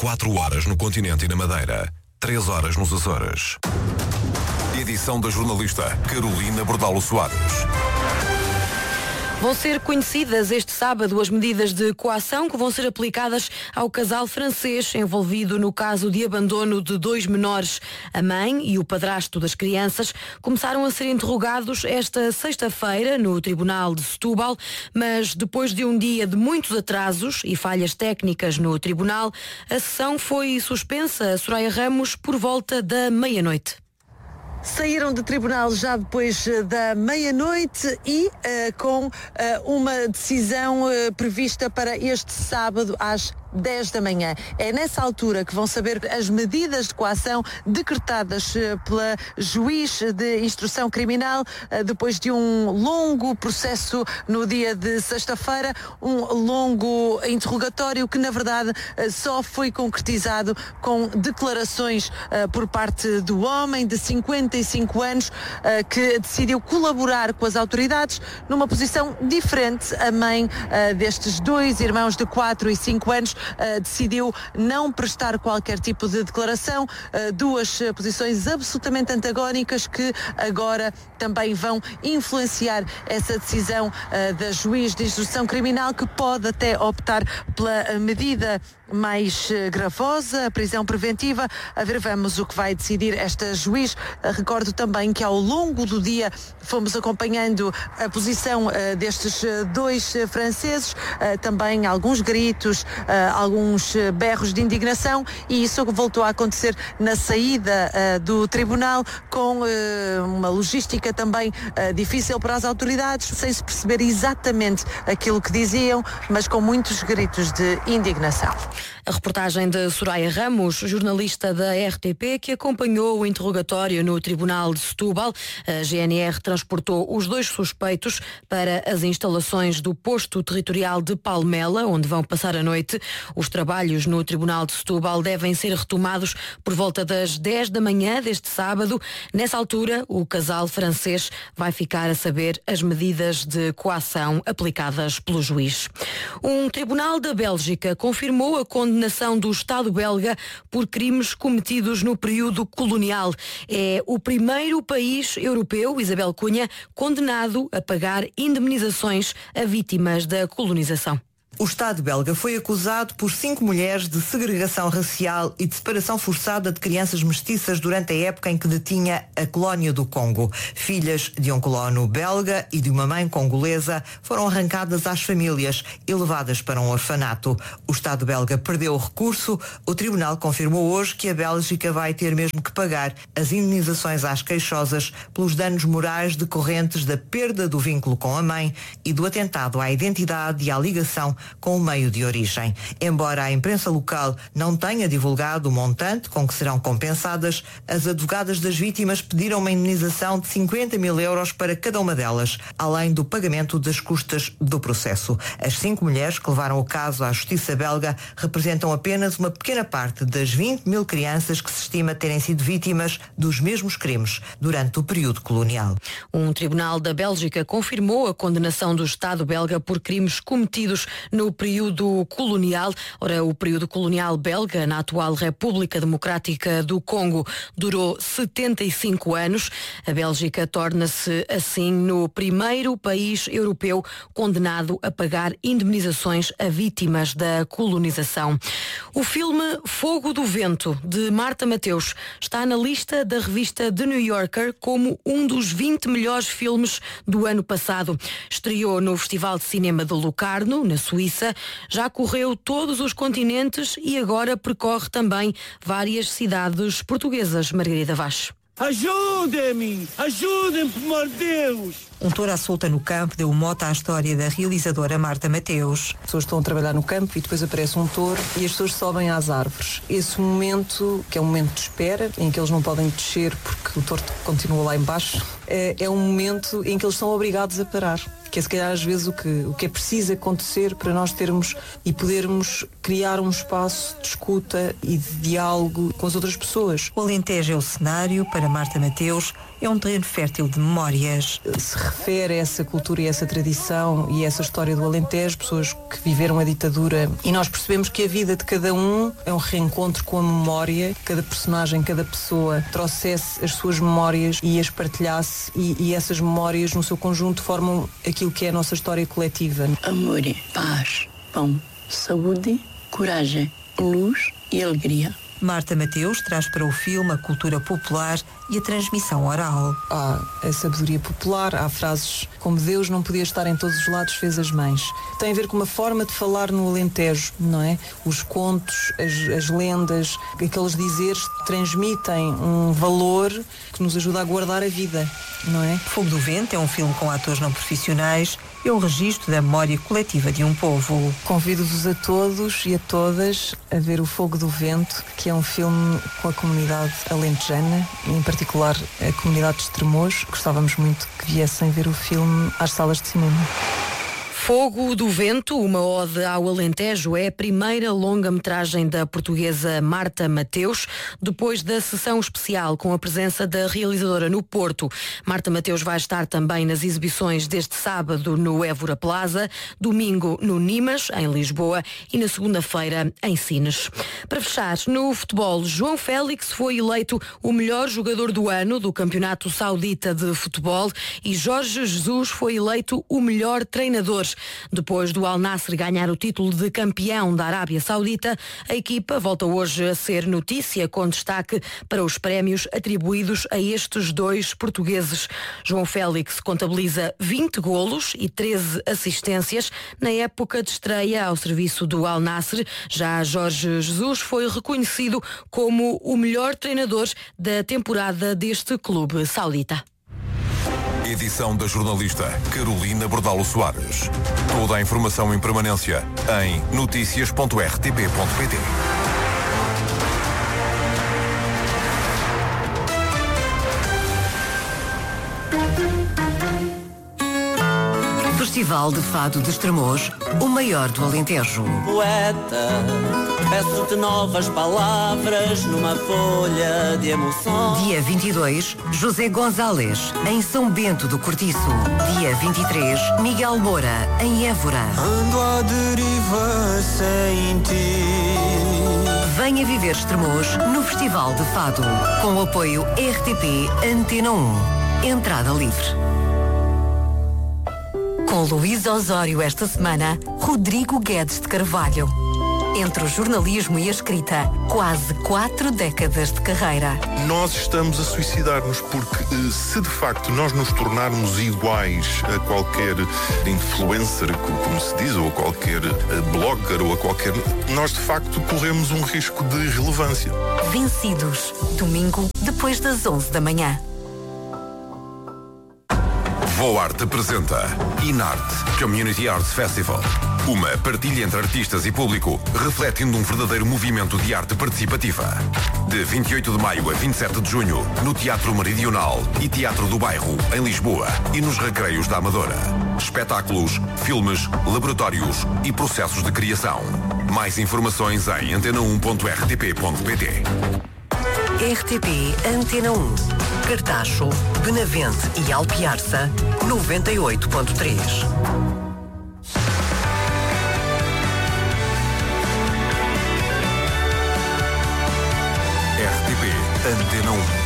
4 horas no continente e na Madeira, 3 horas nos Açores. Edição da jornalista Carolina Bordalo Soares. Vão ser conhecidas este sábado as medidas de coação que vão ser aplicadas ao casal francês envolvido no caso de abandono de 2 menores. A mãe e o padrasto das crianças começaram a ser interrogados esta sexta-feira no Tribunal de Setúbal, mas depois de um dia de muitos atrasos e falhas técnicas no Tribunal, a sessão foi suspensa, Soraya Ramos, por volta da meia-noite. Saíram do tribunal já depois da meia-noite e com uma decisão prevista para este sábado às 10 da manhã. É nessa altura que vão saber as medidas de coação decretadas pela juiz de instrução criminal depois de um longo processo no dia de sexta-feira, um longo interrogatório que na verdade só foi concretizado com declarações por parte do homem de 55 anos que decidiu colaborar com as autoridades numa posição diferente. A mãe destes 2 irmãos de 4 e 5 anos decidiu não prestar qualquer tipo de declaração, 2 posições absolutamente antagónicas que agora também vão influenciar essa decisão da juiz de instrução criminal, que pode até optar pela medida mais gravosa, a prisão preventiva. A ver, vamos o que vai decidir esta juiz. Recordo também que ao longo do dia fomos acompanhando a posição destes 2 franceses, também alguns gritos, alguns berros de indignação, e isso voltou a acontecer na saída do tribunal, com uma logística também difícil para as autoridades, sem se perceber exatamente aquilo que diziam, mas com muitos gritos de indignação. A reportagem de Soraya Ramos, jornalista da RTP, que acompanhou o interrogatório no Tribunal de Setúbal. A GNR transportou os 2 suspeitos para as instalações do posto territorial de Palmela, onde vão passar a noite. Os trabalhos no Tribunal de Setúbal devem ser retomados por volta das 10 da manhã deste sábado. Nessa altura, o casal francês vai ficar a saber as medidas de coação aplicadas pelo juiz. Um tribunal da Bélgica confirmou a condenação do Estado belga por crimes cometidos no período colonial. É o primeiro país europeu, Isabel Cunha, condenado a pagar indemnizações a vítimas da colonização. O Estado belga foi acusado por 5 mulheres de segregação racial e de separação forçada de crianças mestiças durante a época em que detinha a colónia do Congo. Filhas de um colono belga e de uma mãe congolesa foram arrancadas às famílias e levadas para um orfanato. O Estado belga perdeu o recurso. O tribunal confirmou hoje que a Bélgica vai ter mesmo que pagar as indenizações às queixosas pelos danos morais decorrentes da perda do vínculo com a mãe e do atentado à identidade e à ligação com o meio de origem. Embora a imprensa local não tenha divulgado o montante com que serão compensadas, as advogadas das vítimas pediram uma indenização de 50 mil euros para cada uma delas, além do pagamento das custas do processo. As 5 mulheres que levaram o caso à justiça belga representam apenas uma pequena parte das 20 mil crianças que se estima terem sido vítimas dos mesmos crimes durante o período colonial. Um tribunal da Bélgica confirmou a condenação do Estado belga por crimes cometidos no período colonial. Ora, o período colonial belga na atual República Democrática do Congo durou 75 anos. A Bélgica torna-se assim no primeiro país europeu condenado a pagar indemnizações a vítimas da colonização. O filme Fogo do Vento, de Marta Mateus, está na lista da revista The New Yorker como um dos 20 melhores filmes do ano passado. Estreou no Festival de Cinema de Locarno, na Suíça, já correu todos os continentes e agora percorre também várias cidades portuguesas. Margarida Vaz. Ajudem-me, por amor de Deus! Um touro à solta no campo deu mote à história da realizadora Marta Mateus. As pessoas estão a trabalhar no campo e depois aparece um touro e as pessoas sobem às árvores. Esse momento, que é um momento de espera, em que eles não podem descer porque o touro continua lá embaixo, é um momento em que eles são obrigados a parar. que é se calhar às vezes o que é preciso acontecer para nós termos e podermos criar um espaço de escuta e de diálogo com as outras pessoas. O Alentejo é o cenário, para Marta Mateus, é um terreno fértil de memórias. Se refere a essa cultura e essa tradição e essa história do Alentejo, pessoas que viveram a ditadura, e nós percebemos que a vida de cada um é um reencontro com a memória, cada personagem, cada pessoa trouxesse as suas memórias e as partilhasse e essas memórias no seu conjunto formam aquilo que é a nossa história coletiva. Amor, paz, pão, saúde, coragem, luz e alegria. Marta Mateus traz para o filme a cultura popular e a transmissão oral. Há a sabedoria popular, há frases como Deus não podia estar em todos os lados, fez as mães. Tem a ver com uma forma de falar no Alentejo, não é? Os contos, as lendas, aqueles dizeres transmitem um valor que nos ajuda a guardar a vida, não é? Fogo do Vento é um filme com atores não profissionais, é um registro da memória coletiva de um povo. Convido-vos a todos e a todas a ver o Fogo do Vento, que é um filme com a comunidade alentejana, em particular a comunidade de Estremoz. Gostávamos muito que viessem ver o filme às salas de cinema. Fogo do Vento, uma ode ao Alentejo, é a primeira longa-metragem da portuguesa Marta Mateus, depois da sessão especial com a presença da realizadora no Porto. Marta Mateus vai estar também nas exibições deste sábado no Évora Plaza, domingo no Nimas, em Lisboa, e na segunda-feira em Sines. Para fechar, no futebol, João Félix foi eleito o melhor jogador do ano do Campeonato Saudita de Futebol e Jorge Jesus foi eleito o melhor treinador. Depois do Al Nassr ganhar o título de campeão da Arábia Saudita, a equipa volta hoje a ser notícia, com destaque para os prémios atribuídos a estes dois portugueses. João Félix contabiliza 20 golos e 13 assistências na época de estreia ao serviço do Al Nassr. Já Jorge Jesus foi reconhecido como o melhor treinador da temporada deste clube saudita. Edição da jornalista Carolina Bordalo Soares. Toda a informação em permanência em noticias.rtp.pt. Festival de Fado de Estremoz, o maior do Alentejo. Poeta, peço-te novas palavras numa folha de emoção. Dia 22, José Gonzalez, em São Bento do Cortiço. Dia 23, Miguel Moura, em Évora. Ando à deriva sem ti. Venha viver Estremoz no Festival de Fado, com o apoio RTP Antena 1. Entrada livre. Com Luís Osório esta semana, Rodrigo Guedes de Carvalho. Entre o jornalismo e a escrita, quase 4 décadas de carreira. Nós estamos a suicidar-nos porque se de facto nós nos tornarmos iguais a qualquer influencer, como se diz, ou a qualquer blogger, ou a qualquer... Nós de facto corremos um risco de irrelevância. Vencidos. Domingo, depois das 11 da manhã. Voarte apresenta Inarte Community Arts Festival. Uma partilha entre artistas e público, refletindo um verdadeiro movimento de arte participativa. De 28 de maio a 27 de junho, no Teatro Meridional e Teatro do Bairro, em Lisboa, e nos Recreios da Amadora. Espetáculos, filmes, laboratórios e processos de criação. Mais informações em antena1.rtp.pt. RTP Antena 1. Cartacho, Benavente e Alpiarça, 98.3. RTP Antena 1.